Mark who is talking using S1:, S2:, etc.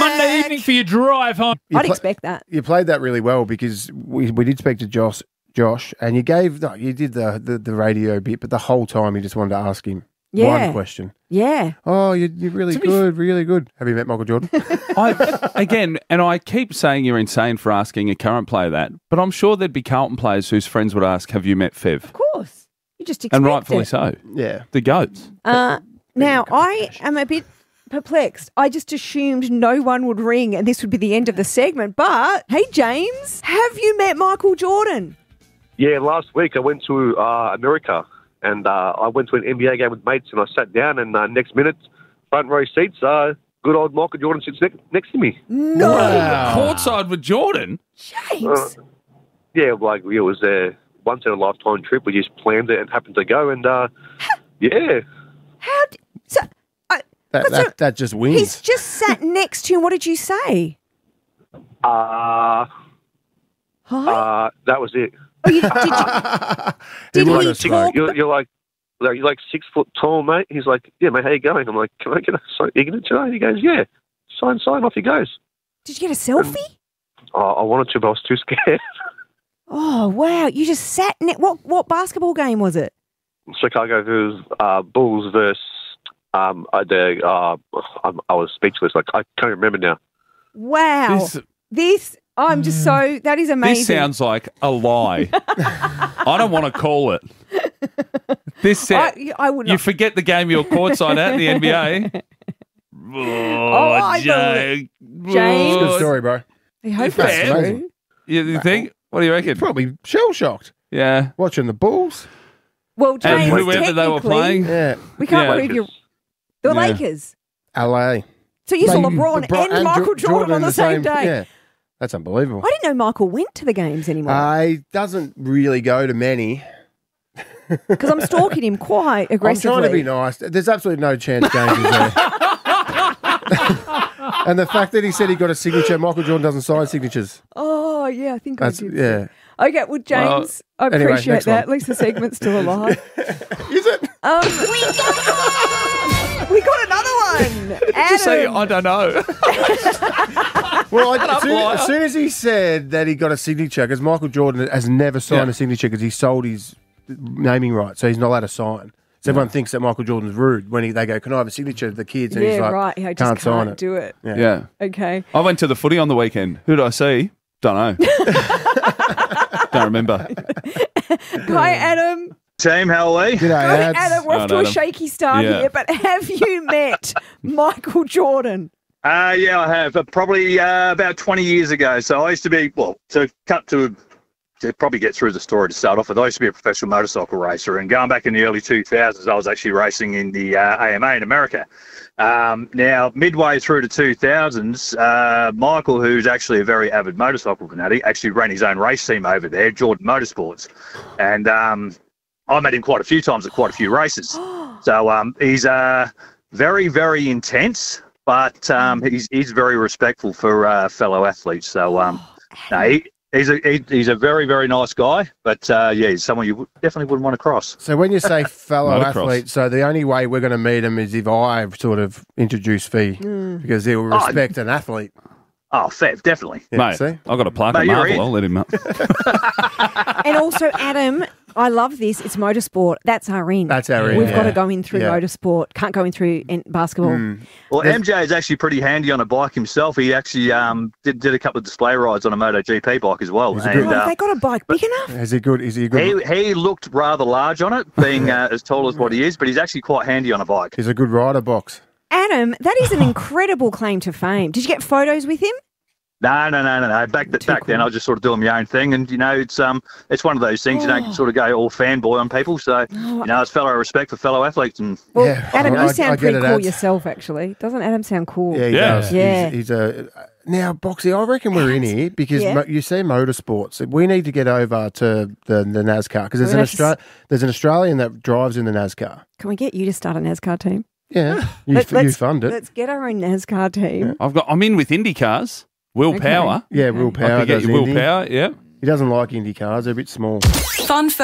S1: Monday evening for your drive home.
S2: I'd expect that.
S3: You played that really well because we did speak to Josh, and you did the radio bit, but the whole time you just wanted to ask him one question.
S2: Yeah.
S3: Oh, you're really good, really good. Have you met Michael Jordan?
S1: I keep saying you're insane for asking a current player that, but I'm sure there'd be Carlton players whose friends would ask, have you met Fev?
S2: Of course. You just expect
S1: And rightfully
S2: it.
S1: so.
S3: Yeah.
S1: The GOATs.
S2: Now, I am a bit perplexed. I just assumed no one would ring and this would be the end of the segment. But, hey, James, have you met Michael Jordan?
S4: Yeah, last week I went to America and I went to an NBA game with mates and I sat down and next minute, front row seats, good old Michael Jordan sits next to me.
S2: No.
S3: Wow.
S1: Courtside with Jordan?
S2: James.
S4: Yeah, like it was a once-in-a-lifetime trip. We just planned it and happened to go and, yeah.
S3: That just wins.
S2: He's just sat next to you. What did you say? Hi?
S4: That was it.
S2: Oh, did
S3: might
S2: he
S3: have
S2: talk?
S4: You're like 6 foot tall, mate. He's like, yeah, mate, how you going? I'm like, can I get a signature? He goes, yeah. Sign, off he goes.
S2: Did you get a selfie?
S4: I wanted to, but I was too scared.
S2: Oh, wow. You just sat what basketball game was it?
S4: Chicago Bulls versus I was speechless. Like, I can't remember now.
S2: Wow. I'm just so, that is amazing.
S1: This sounds like a lie. I don't want to call it.
S2: I would not.
S1: You forget the game you're courtside at in the NBA.
S2: James.
S3: Good story, bro.
S2: I hope
S3: That's
S2: that's
S3: amazing.
S2: true.
S1: You think? What do you reckon?
S3: Probably shell-shocked.
S1: Yeah.
S3: Watching the Bulls.
S2: Well, James,
S1: And whoever they were playing.
S3: Yeah.
S2: we can't
S1: Yeah.
S2: believe the Lakers.
S3: LA.
S2: So you saw
S3: They-
S2: LeBron and Michael Jordan on the same day.
S3: Yeah. That's unbelievable.
S2: I didn't know Michael went to the games anymore
S3: He doesn't really go to many.
S2: because I'm stalking him quite aggressively.
S3: I'm trying to be nice. There's absolutely no chance James is there. And the fact that he said he got a signature, Michael Jordan doesn't sign signatures.
S2: Oh, yeah, I think I did.
S3: Yeah.
S2: Okay, well, James, I
S3: anyway,
S2: appreciate
S3: next
S2: that.
S3: one.
S2: At least the segment's still alive.
S3: Is it?
S2: We got another one.
S1: Just say,
S2: Adam.
S1: I don't know.
S3: Well, as soon as he said that he got a signature, because Michael Jordan has never signed a signature because he sold his naming rights, so he's not allowed to sign. So everyone thinks that Michael Jordan's rude when they go, can I have a signature to the kids? And
S2: Yeah,
S3: he's like,
S2: right. I
S3: can't
S2: just
S3: sign
S2: can't
S3: it.
S2: do it.
S1: Yeah.
S2: Okay.
S1: I went to the footy on the weekend. Who did I see? Don't know. Don't remember.
S2: Hi, Adam.
S5: Team, how are we?
S3: G'day,
S2: Hi,
S3: Ads.
S2: Adam. We're off to a
S1: Adam.
S2: shaky start
S1: Yeah.
S2: here, but have you met Michael Jordan?
S5: Yeah, I have. Probably about 20 years ago. So I used to be, to probably get through the story to start off with, I used to be a professional motorcycle racer. And going back in the early 2000s, I was actually racing in the AMA in America. Now, midway through the 2000s, Michael, who's actually a very avid motorcycle fanatic, actually ran his own race team over there, Jordan Motorsports. And I met him quite a few times at quite a few races. So he's very, very intense, but he's very respectful for fellow athletes. So he's a very, very nice guy, but he's someone you definitely wouldn't want to cross.
S3: So when you say fellow
S1: Motocross.
S3: athlete, so the only way we're going to meet him is if I sort of introduce Fee, because he'll respect an athlete.
S5: Oh, Fev, definitely.
S3: Yeah,
S1: Mate,
S3: see?
S1: I've got a plaque
S5: Mate,
S1: at
S5: you're
S1: Marvel.
S5: in.
S1: I'll let him up.
S2: And also, Adam, I love this. It's motorsport. That's our in.
S3: That's our in,
S2: We've got
S3: yeah.
S2: to go in through
S3: Yeah.
S2: motorsport. Can't go in through basketball.
S5: Well, MJ is actually pretty handy on a bike himself. He actually did a couple of display rides on a MotoGP bike as well.
S3: He's a
S5: And,
S3: good-
S2: Oh, have they got a bike big enough?
S3: Is he good? Is he a good?
S5: he looked rather large on it, being as tall as what he is, but he's actually quite handy on a bike.
S3: He's a good rider, Box.
S2: Adam, that is an incredible claim to fame. Did you get photos with him?
S5: No. Back then, I was just sort of doing my own thing, and it's one of those things you don't sort of go all fanboy on people. So it's fellow respect for fellow athletes, and
S2: Well,
S3: Yeah,
S2: Adam,
S3: I
S2: you
S3: get
S2: sound pretty
S3: it,
S2: cool
S3: Ads.
S2: yourself, actually. Doesn't Adam sound cool?
S3: Yeah, he
S1: Yeah.
S3: does.
S2: Yeah.
S3: He's a now, Boxy. I reckon we're in here because
S2: Yeah.
S3: you see motorsports. We need to get over to the NASCAR because
S2: We're gonna have to
S3: there's an Australian that drives in the NASCAR.
S2: Can we get you to start a NASCAR team?
S3: Yeah, you fund it.
S2: Let's get our own NASCAR team.
S1: I'm in with Indy cars. Will
S2: Okay.
S1: Power.
S3: Yeah, Will
S1: I
S3: Power
S1: could get
S3: does
S1: you Will
S3: Indy.
S1: Power, yeah.
S3: He doesn't like Indy cars; they're a bit small.
S6: Fun